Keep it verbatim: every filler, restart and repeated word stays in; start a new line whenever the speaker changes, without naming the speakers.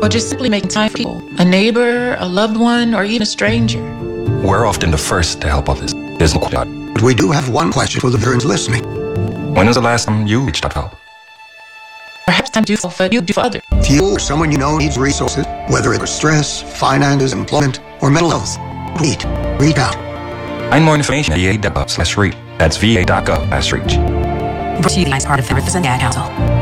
or just simply making time for people, a neighbor, a loved one, or even a stranger.
We're often the first to help others. There's no doubt.
But we do have one question for the veterans listening.
When was the last time you reached out for help?
Perhaps time to do for you, do for others.
If you or someone you know needs resources, whether it's stress, finances, employment, or mental health, reach, reach out.
Find more information at v a dot gov slash reach. That's v a dot gov slash reach.
Brought to you by part of the Riverside Ad Council.